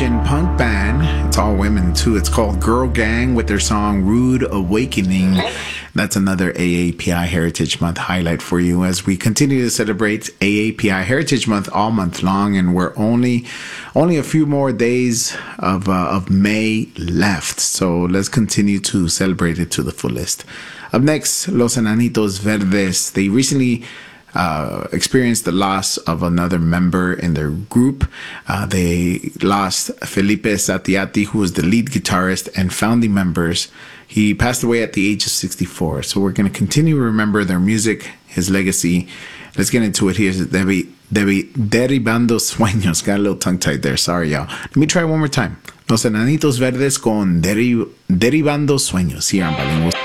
Christian punk band. It's all women too. It's called Girl Gang with their song Rude Awakening. That's another AAPI Heritage Month highlight for you as we continue to celebrate AAPI Heritage Month all month long, and we're only a few more days of May left. So let's continue to celebrate it to the fullest. Up next, Los Enanitos Verdes. They recently experienced the loss of another member in their group. They lost Felipe Satiati, who was the lead guitarist and founding members. He passed away at the age of 64. So we're going to continue to remember their music, his legacy. Let's get into it. Here's Derribando Sueños. Got a little tongue-tied there. Sorry, y'all. Let me try one more time. Los Enanitos Verdes con Derribando Sueños here on Bilingual.